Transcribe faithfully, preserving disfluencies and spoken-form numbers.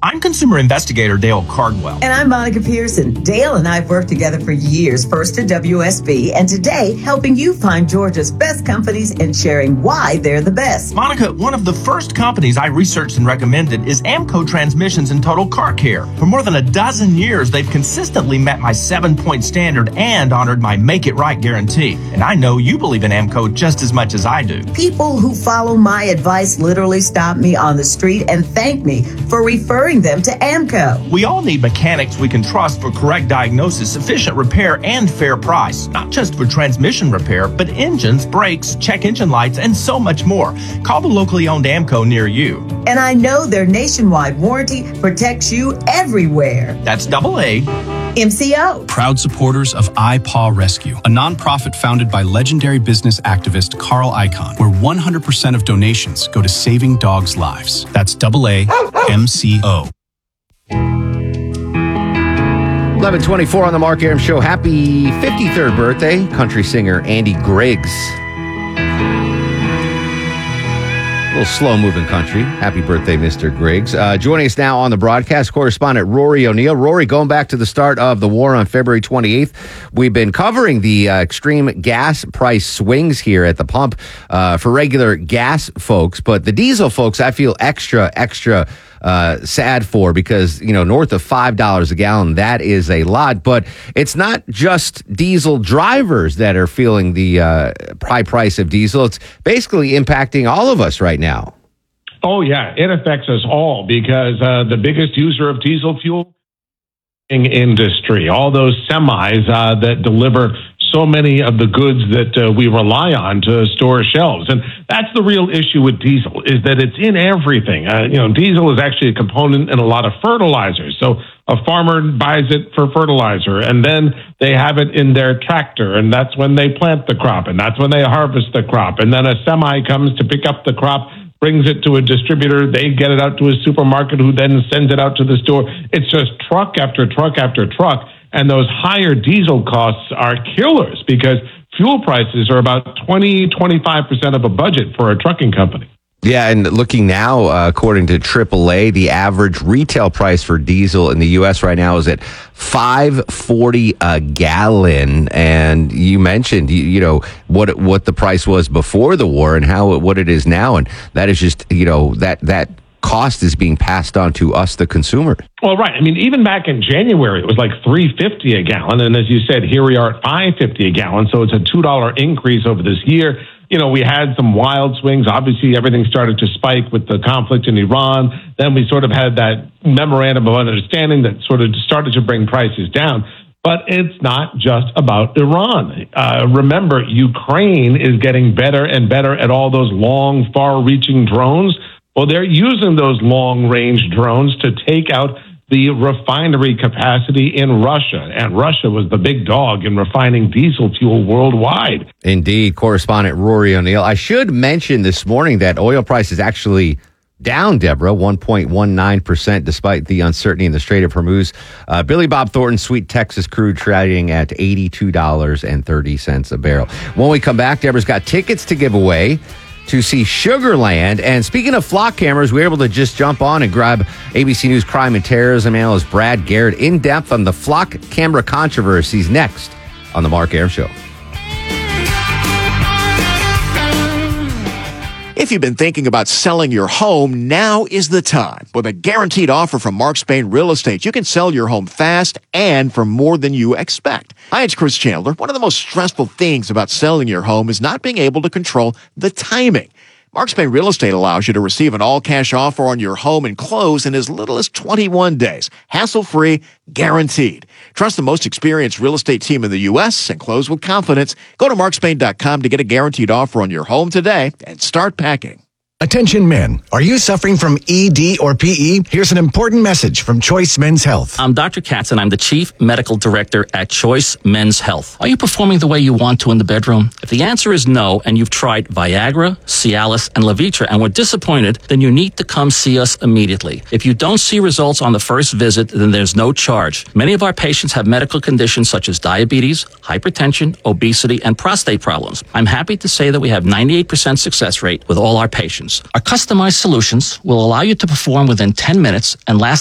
I'm consumer investigator Dale Cardwell. And I'm Monica Pearson. Dale and I have worked together for years, first at W S B, and today helping you find Georgia's best companies and sharing why they're the best. Monica, one of the first companies I researched and recommended is AMCO Transmissions and Total Car Care. For more than a dozen years, they've consistently met my seven-point standard and honored my Make It Right guarantee. And I know you believe in AMCO just as much as I do. People who follow my advice literally stop me on the street and thank me for referring them to AMCO. We all need mechanics we can trust for correct diagnosis, efficient repair, and fair price. Not just for transmission repair, but engines, brakes, check engine lights, and so much more. Call the locally owned AMCO near you. And I know their nationwide warranty protects you everywhere. That's double A. M C O. Proud supporters of iPaw Rescue, a nonprofit founded by legendary business activist Carl Icahn, where one hundred percent of donations go to saving dogs' lives. That's double A M C O. eleven twenty-four on the Mark Arum Show. Happy fifty-third birthday, country singer Andy Griggs. A little slow-moving country. Happy birthday, Mister Griggs. Uh, joining us now on the broadcast, correspondent Rory O'Neill. Rory, going back to the start of the war on February twenty-eighth, we've been covering the uh, extreme gas price swings here at the pump uh, for regular gas folks, but the diesel folks, I feel extra, extra Uh, sad for, because, you know, north of five dollars a gallon, that is a lot. But it's not just diesel drivers that are feeling the uh, high price of diesel. It's basically impacting all of us right now. Oh, yeah, it affects us all because uh, the biggest user of diesel fuel industry, all those semis uh, that deliver so many of the goods that uh, we rely on to store shelves. And that's the real issue with diesel, is that it's in everything. Uh, you know, diesel is actually a component in a lot of fertilizers. So a farmer buys it for fertilizer, and then they have it in their tractor, and that's when they plant the crop, and that's when they harvest the crop. And then a semi comes to pick up the crop, brings it to a distributor, they get it out to a supermarket who then sends it out to the store. It's just truck after truck after truck. And those higher diesel costs are killers because fuel prices are about twenty, twenty-five percent of a budget for a trucking company. Yeah, and looking now, uh, according to triple A, the average retail price for diesel in the U S right now is at five forty a gallon. And you mentioned, you, you know, what what the price was before the war and how what it is now, and that is just, you know, that that. cost is being passed on to us, the consumer. Well, right. I mean, even back in January, it was like three fifty a gallon. And as you said, here we are at five fifty a gallon. So it's a two dollar increase over this year. You know, we had some wild swings. Obviously, everything started to spike with the conflict in Iran. Then we sort of had that memorandum of understanding that sort of started to bring prices down. But it's not just about Iran. Uh, remember, Ukraine is getting better and better at all those long, far-reaching drones. Well, they're using those long-range drones to take out the refinery capacity in Russia. And Russia was the big dog in refining diesel fuel worldwide. Indeed. Correspondent Rory O'Neill. I should mention this morning that oil price is actually down, Deborah, one point one nine percent, despite the uncertainty in the Strait of Hormuz. Uh, Billy Bob Thornton Sweet Texas crude trading at eighty-two dollars and thirty cents a barrel. When we come back, Deborah's got tickets to give away to see Sugarland. And speaking of flock cameras, we were able to just jump on and grab A B C News crime and terrorism analyst Brad Garrett in depth on the flock camera controversies next on the Mark Arum Show. If you've been thinking about selling your home, now is the time. With a guaranteed offer from Mark Spain Real Estate, you can sell your home fast and for more than you expect. Hi, it's Chris Chandler. One of the most stressful things about selling your home is not being able to control the timing. Mark Spain Real Estate allows you to receive an all-cash offer on your home and close in as little as twenty-one days. Hassle-free, guaranteed. Trust the most experienced real estate team in the U S and close with confidence. Go to mark spain dot com to get a guaranteed offer on your home today and start packing. Attention men, are you suffering from E D or P E? Here's an important message from Choice Men's Health. I'm Doctor Katz, and I'm the Chief Medical Director at Choice Men's Health. Are you performing the way you want to in the bedroom? If the answer is no, and you've tried Viagra, Cialis, and Levitra and were disappointed, then you need to come see us immediately. If you don't see results on the first visit, then there's no charge. Many of our patients have medical conditions such as diabetes, hypertension, obesity, and prostate problems. I'm happy to say that we have ninety-eight percent success rate with all our patients. Our customized solutions will allow you to perform within ten minutes and last